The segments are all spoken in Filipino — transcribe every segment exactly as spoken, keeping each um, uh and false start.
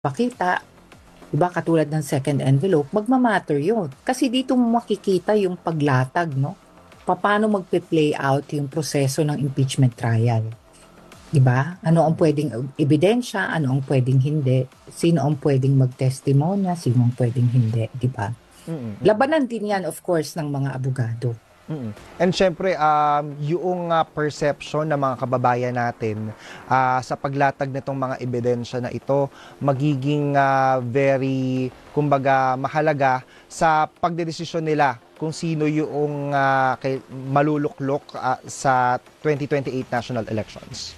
ipakita, diba, katulad ng second envelope, magmamatter yun. Kasi dito mo makikita yung paglatag, no? Paano magpe-play out yung proseso ng impeachment trial. Diba? Ano ang pwedeng ebidensya, ano ang pwedeng hindi, sino ang pwedeng magtestimonya, sino ang pwedeng hindi, diba? Mm-mm. Labanan din yan, of course, ng mga abogado. Mm-mm. And syempre, um, yung uh, perception ng mga kababayan natin uh, sa paglatag nitong mga ebidensya na ito, magiging uh, very, kumbaga, mahalaga sa pagdedesisyon nila kung sino yung uh, kay, maluluklok uh, sa twenty twenty-eight national elections.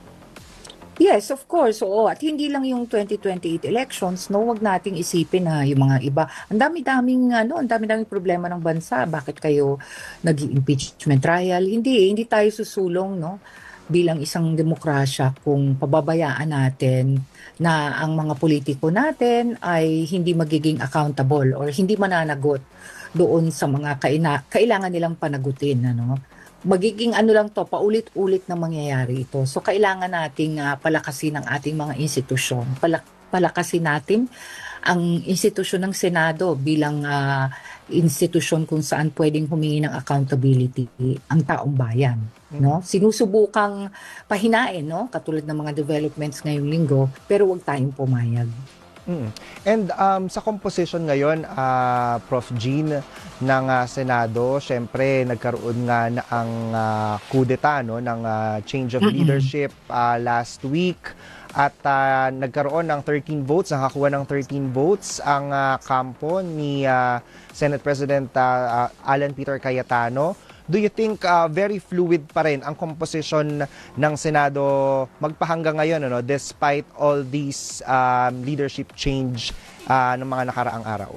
Yes, of course. Oo. At hindi lang yung twenty twenty-eight elections, no, wag nating isipin na yung mga iba. Ang dami-daming ano, ang dami-daming problema ng bansa. Bakit kayo nag-impeachment trial? Hindi, hindi tayo susulong, no, bilang isang demokrasya kung pababayaan natin na ang mga politiko natin ay hindi magiging accountable or hindi mananagot doon sa mga kaina- kailangan nilang panagutin, ano. Magiging ano lang to, paulit-ulit na mangyayari ito. So kailangan nating uh, palakasin ang ating mga institusyon. Palak palakasin natin ang institusyon ng Senado bilang uh, institusyon kung saan pwedeng humingi ng accountability ang taong bayan. No? Sinusubukang pahinain, no? Katulad ng mga developments ngayong linggo, pero huwag tayong pumayag. Mm. And um, sa composition ngayon, uh, Prof Jean, ng uh, Senado, syempre nagkaroon nga na ang uh, kudeta, no, ng uh, change of leadership uh, last week. At uh, nagkaroon ng thirteen votes, nakakuha ng thirteen votes ang uh, kampo ni uh, Senate President uh, uh, Alan Peter Cayetano. Do you think uh, very fluid pa rin ang composition ng Senado magpahanggang ngayon, ano, despite all these um, leadership change uh, ng mga nakaraang araw?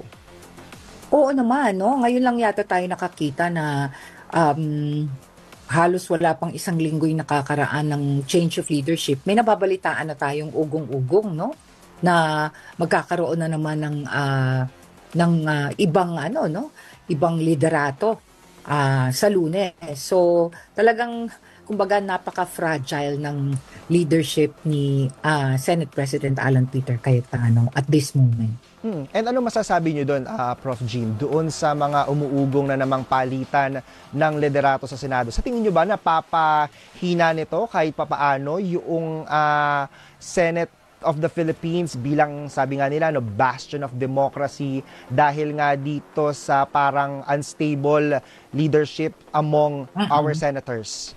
Oo naman, no? Ngayon lang yata tayo nakakita na um, halos wala pang isang linggo yung nakakaraan ng change of leadership. May nababalitaan na tayong ugong-ugong, no? Na magkakaroon na naman ng uh, ng uh, ibang ano, no? Ibang liderato uh, sa Lunes. So, talagang kumbaga napaka-fragile ng leadership ni uh, Senate President Alan Peter Cayetano at this moment. Hmm. And ano masasabi niyo doon, uh, Prof Jean, doon sa mga umuugong na namang palitan ng liderato sa Senado? Sa tingin niyo ba napapahina nito kahit papaano yung uh, Senate of the Philippines bilang, sabi nga nila, no, bastion of democracy dahil nga dito sa parang unstable leadership among uh-huh. our senators?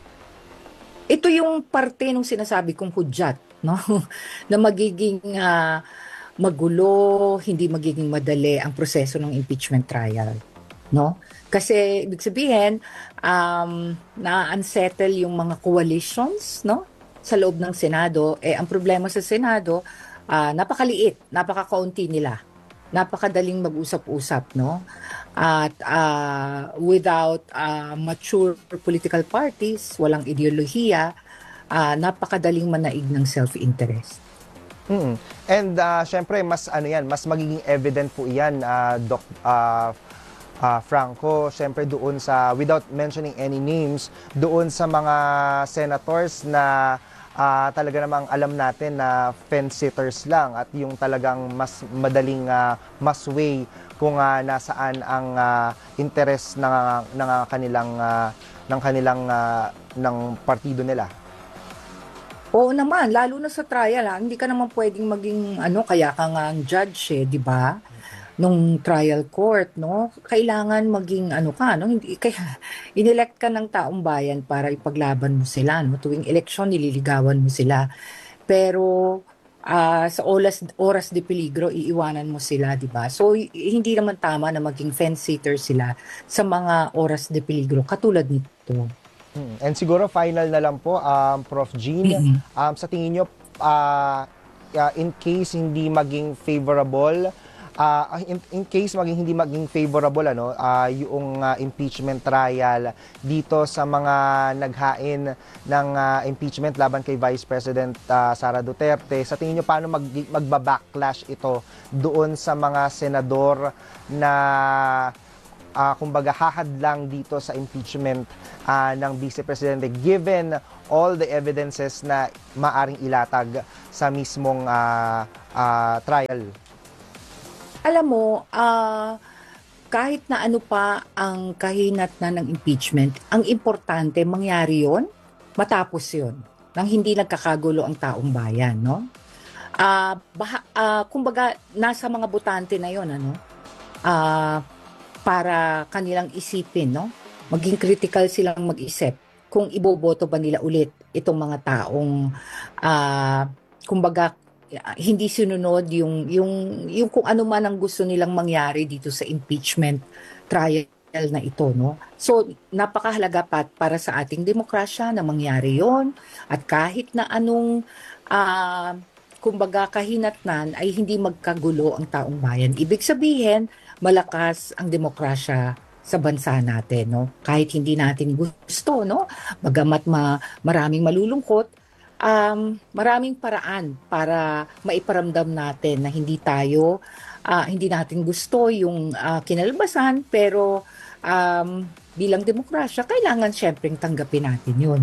Ito yung parte ng sinasabi kong hudyat, no? Na magiging uh, magulo, hindi magiging madali ang proseso ng impeachment trial, no? Kasi ibig sabihin, um, na-unsettle yung mga coalitions, no? Sa loob ng Senado. Eh, ang problema sa Senado, uh, napakaliit, napakakaunti nila. Napakadaling mag-usap-usap, no? At uh, without uh, mature political parties, walang ideolohiya, uh, napakadaling manaig ng self-interest. Mm-hmm. And uh, syempre, mas ano yan, mas magiging evident po yan, uh, Doc uh, uh, Franco, syempre doon sa, without mentioning any names, doon sa mga senators na uh, talaga namang alam natin na fence-sitters lang at yung talagang mas madaling uh, masway kung uh, nasaan ang uh, interest ng, ng kanilang, uh, ng kanilang uh, ng partido nila. Oo naman, lalo na sa trial, ha? Hindi ka naman pwedeng maging ano, kaya ka nga ang judge, eh, di ba? Nung trial court, no? Kailangan maging ano ka, no? Hindi kaya inelect ka ng taong bayan para ipaglaban mo sila, no? Tuwing eleksyon nililigawan mo sila. Pero uh, sa oras oras de peligro iiwanan mo sila, di ba? So hindi naman tama na maging fence-sitter sila sa mga oras de peligro katulad nito. And siguro final na lang po, um, Prof Jean, mm-hmm. um, sa tingin nyo, uh, uh, in case hindi maging favorable, uh, in, in case maging hindi maging favorable, ano, uh, yung uh, impeachment trial dito sa mga naghain ng uh, impeachment laban kay Vice President uh, Sara Duterte, sa tingin nyo paano mag, magba-backlash ito doon sa mga senador na uh, kumbaga hahadlang dito sa impeachment uh, ng Vice Presidente given all the evidences na maaring ilatag sa mismong uh, uh, trial? Alam mo, ah, kahit na ano pa ang kahinatnan ng impeachment, ang importante mangyari yon, matapos yon, nang hindi nagkakagulo ang taong bayan, no? Ah, baha, ah, kumbaga nasa mga botante na yon, ano? Ah, para kanilang isipin, no? Maging critical silang mag-isip kung iboboto ba nila ulit itong mga taong ah, kumbaga ah, hindi sinunod yung yung yung kung ano man ang gusto nilang mangyari dito sa impeachment trial na ito, no? So napakahalaga pa para sa ating demokrasya na mangyari 'yon, at kahit na anong ah, kumbaga kahinatnan ay hindi magkagulo ang taong bayan. Ibig sabihin, malakas ang demokrasya sa bansa natin, no? Kahit hindi natin gusto, no? Bagamat ma maraming malulungkot, um, maraming paraan para maiparamdam natin na hindi tayo, ah, hindi natin gusto yung ah, kinalabasan, pero um, bilang demokrasya, kailangan syempreng tanggapin natin yun.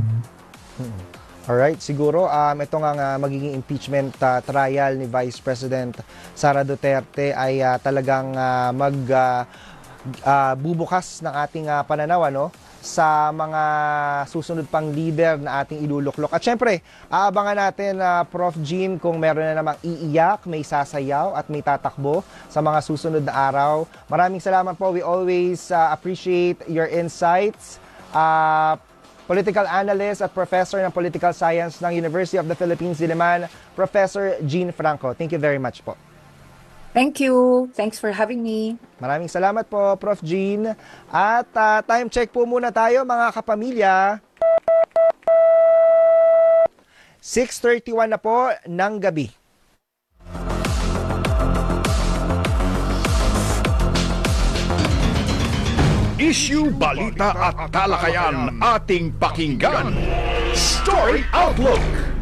Alright, siguro um, ito nga nga magiging impeachment uh, trial ni Vice President Sara Duterte ay uh, talagang uh, mag uh, uh, bubukas ng ating uh, pananaw, ano, sa mga susunod pang leader na ating iluluklok. At syempre, aabangan natin, uh, Prof Jean, kung meron na namang iiyak, may sasayaw at may tatakbo sa mga susunod na araw. Maraming salamat po. We always uh, appreciate your insights. Uh, Political Analyst at Professor ng Political Science ng University of the Philippines, Diliman, Professor Jean Franco. Thank you very much po. Thank you. Thanks for having me. Maraming salamat po, Prof Jean. At uh, time check po muna tayo, mga kapamilya. six thirty-one na po ng gabi. Issue, balita at talakayan ating pakinggan. Story Outlook.